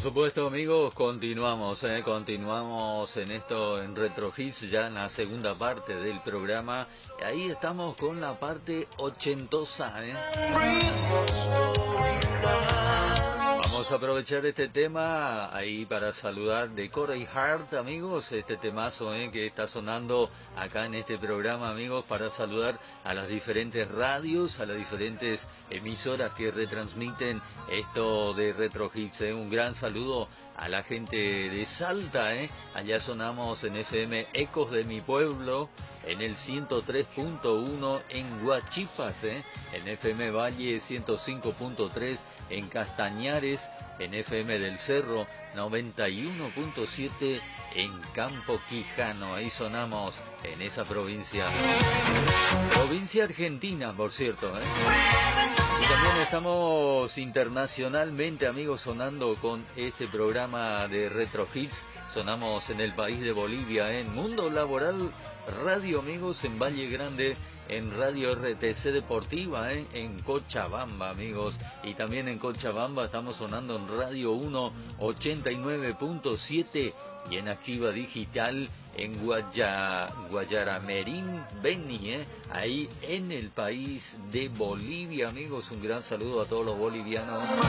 supuesto, amigos, continuamos en esto, en Retro Hits, ya en la segunda parte del programa. Ahí estamos con la parte ochentosa, Vamos a aprovechar este tema ahí para saludar de Corey Hart, amigos, este temazo que está sonando acá en este programa, amigos, para saludar a las diferentes radios, a las diferentes emisoras que retransmiten esto de Retro Hits. Un gran saludo a la gente de Salta, allá sonamos en FM Ecos de mi Pueblo, en el 103.1 en Huachipas, en FM Valle 105.3 en Castañares, en FM del Cerro 91.7 en Campo Quijano. Ahí sonamos en esa provincia argentina, por cierto, Y también estamos internacionalmente, amigos, sonando con este programa de Retro Hits. Sonamos en el país de Bolivia, en Mundo Laboral Radio, amigos, en Valle Grande, en Radio RTC Deportiva, en Cochabamba, amigos. Y también en Cochabamba estamos sonando en Radio 1 89.7 y en Activa Digital en Guayaramerín, Beni, ahí en el país de Bolivia, amigos. Un gran saludo a todos los bolivianos